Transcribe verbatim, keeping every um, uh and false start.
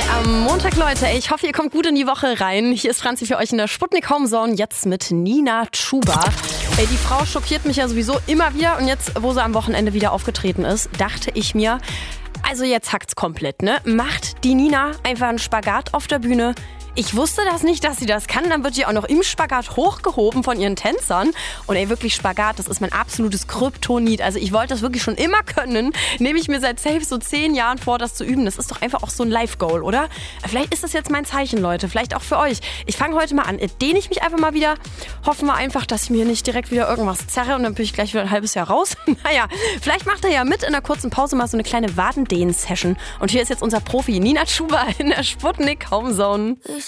am Montag, Leute. Ich hoffe, ihr kommt gut in die Woche rein. Hier ist Franzi für euch in der Sputnik Home Zone, jetzt mit Nina Chuba. Ey, die Frau schockiert mich ja sowieso immer wieder. Und jetzt, wo sie am Wochenende wieder aufgetreten ist, dachte ich mir, also jetzt hackt's komplett, ne? Macht die Nina einfach einen Spagat auf der Bühne? Ich wusste das nicht, dass sie das kann. Dann wird sie auch noch im Spagat hochgehoben von ihren Tänzern. Und ey, wirklich Spagat, das ist mein absolutes Kryptonit. Also ich wollte das wirklich schon immer können. Nehme ich mir seit safe so zehn Jahren vor, das zu üben. Das ist doch einfach auch so ein Life-Goal, oder? Vielleicht ist das jetzt mein Zeichen, Leute. Vielleicht auch für euch. Ich fange heute mal an. Dehne ich mich einfach mal wieder. Hoffen wir einfach, dass ich mir nicht direkt wieder irgendwas zerre. Und dann bin ich gleich wieder ein halbes Jahr raus. Naja, vielleicht macht er ja mit in einer kurzen Pause mal so eine kleine Wadendehn-Session. Und hier ist jetzt unser Profi Nina Chuba in der Sputnik Home Zone.